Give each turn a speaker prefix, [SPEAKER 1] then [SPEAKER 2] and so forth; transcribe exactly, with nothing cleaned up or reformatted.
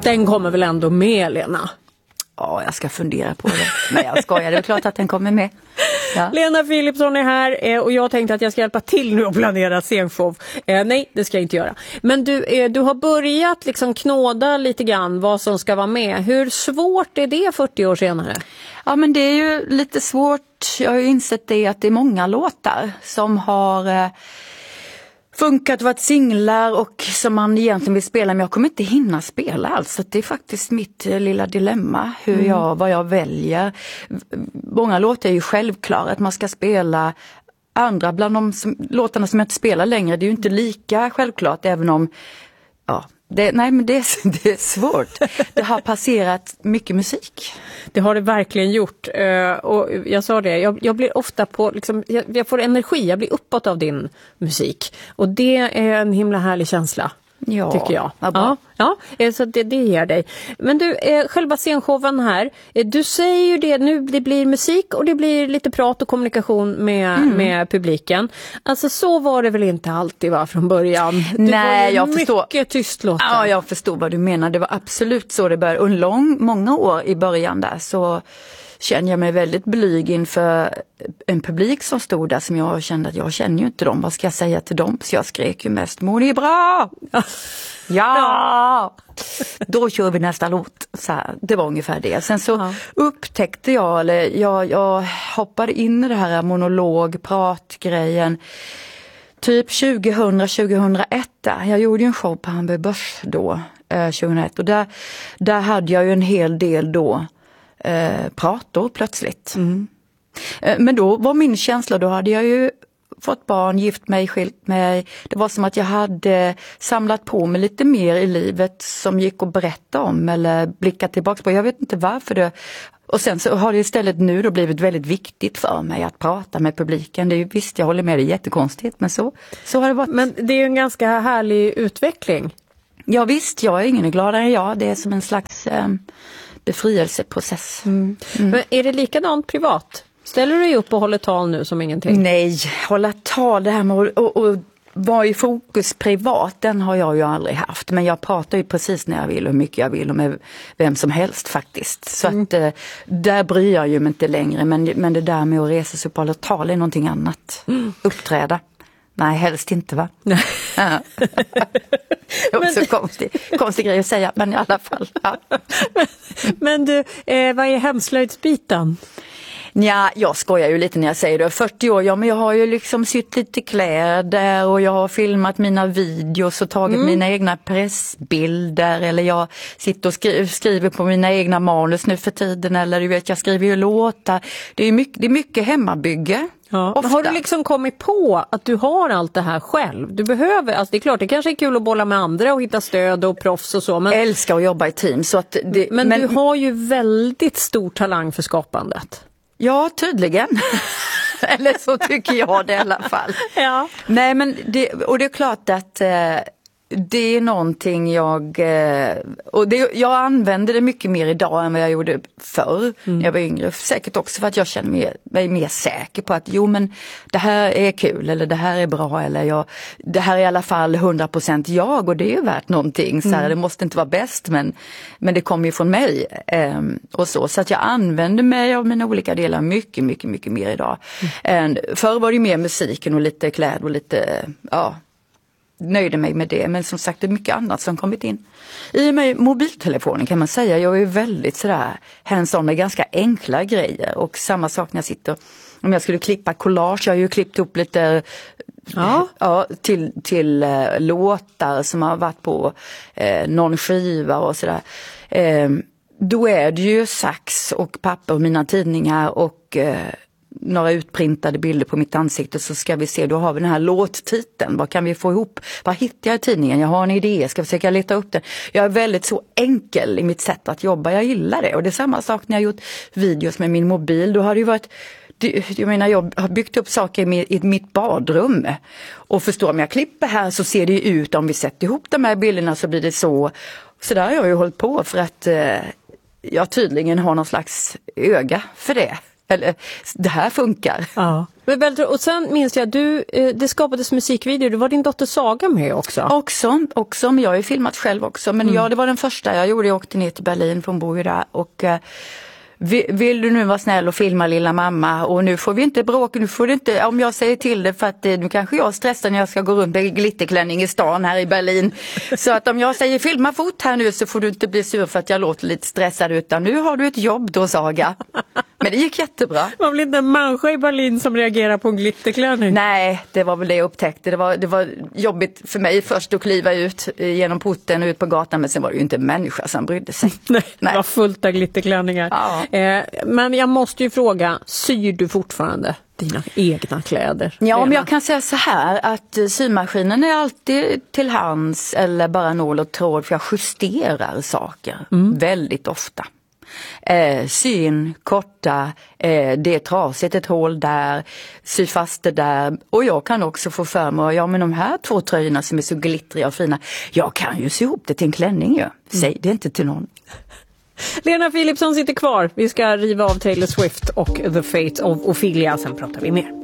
[SPEAKER 1] Den kommer väl ändå med, Lena?
[SPEAKER 2] Ja, jag ska fundera på det. Men jag skojar, det är klart att den kommer med. Ja.
[SPEAKER 1] Lena Philipsson är här och jag tänkte att jag ska hjälpa till nu att planera scenshow. Eh, nej, det ska jag inte göra. Men du, eh, du har börjat liksom knåda lite grann vad som ska vara med. Hur svårt är det fyrtio år senare?
[SPEAKER 2] Ja, men det är ju lite svårt. Jag har ju insett det att det är många låtar som har eh, funkat, varit singlar och som man egentligen vill spela, men jag kommer inte hinna spela alls. Så det är faktiskt mitt eh, lilla dilemma, hur mm. jag, vad jag väljer. Många låtar är ju självklara att man ska spela. Andra bland de som, låtarna som jag inte spelar längre, det är ju inte lika självklart, även om ja, det, nej men det är, det är svårt. Det har passerat mycket musik.
[SPEAKER 1] Det har det verkligen gjort. Uh, och jag sa det, jag, jag blir ofta på, liksom, jag, jag får energi, jag blir uppåt av din musik. Och det är en himla härlig känsla. Ja, tycker jag. Ja, ja, så det, det ger dig. Men du, eh, själva scenshowen här, eh, du säger ju det nu, det blir musik och det blir lite prat och kommunikation med, mm. med publiken. Alltså så var det väl inte alltid va, från början? Det
[SPEAKER 2] Nej,
[SPEAKER 1] var ju
[SPEAKER 2] jag
[SPEAKER 1] mycket
[SPEAKER 2] förstår.
[SPEAKER 1] tyst låtar.
[SPEAKER 2] Ja, jag förstår vad du menar. Det var absolut så det började. Och lång, många år i början där så känner jag mig väldigt blyg inför en publik som stod där som jag kände att jag känner ju inte dem. Vad ska jag säga till dem? Så jag skrek ju mest, mår ni bra? Ja! Ja! Då kör vi nästa låt. Så här, det var ungefär det. Sen så ja. upptäckte jag, eller jag, jag hoppade in i det här monolog, pratgrejen. Typ tjugohundra tjugohundraett. Jag gjorde ju en show på Hamburg Börs då, eh, tjugohundraett. Och där, där hade jag ju en hel del då Eh, prator plötsligt. Mm. Eh, men då var min känsla, då hade jag ju fått barn, gift mig, skilt mig. Det var som att jag hade samlat på mig lite mer i livet som gick att berätta om eller blicka tillbaka på. Jag vet inte varför det. Och sen så har det istället nu då blivit väldigt viktigt för mig att prata med publiken. Det är ju, visst, jag håller med, det är jättekonstigt, men så, så har det varit.
[SPEAKER 1] Men det är ju en ganska härlig utveckling.
[SPEAKER 2] Ja visst, jag är ingen gladare än jag. Det är som en slags eh, befrielseprocess. Mm.
[SPEAKER 1] Mm. Men är det likadant privat? Ställer du dig upp och håller tal nu som ingenting?
[SPEAKER 2] Nej, hålla tal, det här med att och, och vara i fokus privat, den har jag ju aldrig haft. Men jag pratar ju precis när jag vill och hur mycket jag vill och med vem som helst faktiskt. Så mm. att eh, där bryr jag ju mig inte längre. Men, men det där med att resa sig upp och hålla tal är någonting annat. Mm. Uppträda. Nej, helst inte va? Nej. Ja. Det är också men... konstig, konstig grej att säga, men i alla fall. Ja.
[SPEAKER 1] men, men du, eh, vad är hemslöjdsbiten?
[SPEAKER 2] Ja, jag skojar ju lite när jag säger det. fyrtio år, ja men jag har ju liksom sytt lite kläder och jag har filmat mina videos och tagit mm. mina egna pressbilder. Eller jag sitter och skri- skriver på mina egna manus nu för tiden. Eller du vet, jag skriver ju låtar. Det är mycket, det är mycket hemmabygge.
[SPEAKER 1] Ja. Har du liksom kommit på att du har allt det här själv? Du behöver, alltså det är klart det kanske är kul att bolla med andra och hitta stöd och proffs och så. Men
[SPEAKER 2] jag älskar att jobba i team. Så att det,
[SPEAKER 1] men, men du har ju väldigt stor talang för skapandet.
[SPEAKER 2] Ja, tydligen. Eller så tycker jag det i alla fall.
[SPEAKER 1] Ja.
[SPEAKER 2] Nej, men det, och det är klart att eh, det är någonting jag, eh, och det, jag använder det mycket mer idag än vad jag gjorde förr mm. när jag var yngre. Säkert också för att jag känner mig, mig mer säker på att jo men det här är kul eller det här är bra eller jag, det här är i alla fall hundra procent jag och det är ju värt någonting. Så här, mm. det måste inte vara bäst men, men det kommer ju från mig eh, och så. Så att jag använder mig av mina olika delar mycket, mycket, mycket mer idag. Mm. Förr var det mer musiken och lite kläder och lite, ja, nöjde mig med det, men som sagt det är mycket annat som kommit in. I och med mobiltelefonen kan man säga, jag är ju väldigt sådär hands-on med ganska enkla grejer och samma sak när jag sitter, om jag skulle klippa collage, jag har ju klippt upp lite ja. Ja, till, till uh, låtar som har varit på uh, någon skiva och sådär. Uh, då är det ju sax och papper och mina tidningar och uh, några utprintade bilder på mitt ansikte så ska vi se, då har vi den här låttiteln. Vad kan vi få ihop? Vad hittar jag i tidningen? Jag har en idé, jag ska försöka leta upp den. Jag är väldigt så enkel i mitt sätt att jobba, jag gillar det. Och det är samma sak när jag gjort videos med min mobil. Då har det ju varit, jag menar jag har byggt upp saker i mitt badrum. Och förstår, om jag klipper här så ser det ju ut, om vi sätter ihop de här bilderna så blir det så. Så där har jag ju hållit på för att eh, jag tydligen har någon slags öga för det. Eller, det här funkar.
[SPEAKER 1] Ja. Och sen minns jag, du, det skapades musikvideo, du var din dotter Saga med också.
[SPEAKER 2] Också, också men jag har ju filmat själv också. Men mm. ja, det var den första jag gjorde. Jag åkte ner till Berlin, för hon bor ju där. Och eh, vill du nu vara snäll och filma lilla mamma? Och nu får vi inte bråka, nu får du inte, om jag säger till det, för att eh, nu kanske jag stressar när jag ska gå runt med glitterklänning i stan här i Berlin. Så att om jag säger filma fort här nu, så får du inte bli sur för att jag låter lite stressad, utan nu har du ett jobb då, Saga. Men det gick jättebra.
[SPEAKER 1] Man blir inte en människa i Berlin som reagerar på en glitterklänning.
[SPEAKER 2] Nej, det var väl det jag upptäckte. Det var, det var jobbigt för mig först att kliva ut genom porten och ut på gatan, men sen var det ju inte en människa som brydde sig.
[SPEAKER 1] Nej, Nej. Det var fullt av glitterklänningar.
[SPEAKER 2] Ja.
[SPEAKER 1] Eh, men jag måste ju fråga, syr du fortfarande dina egna kläder?
[SPEAKER 2] Ja, om jag kan säga så här, att symaskinen är alltid till hands eller bara nål och tråd, för jag justerar saker mm. väldigt ofta. Eh, syn, korta, eh, det är trasigt, ett hål där, sy fast det där. Och jag kan också få för mig, ja men de här två tröjorna som är så glittriga och fina, jag kan ju sy ihop det till en klänning ju. Säg det inte till någon.
[SPEAKER 1] Lena Philipsson sitter kvar. Vi ska riva av Taylor Swift och The Fate of Ophelia, sen pratar vi mer.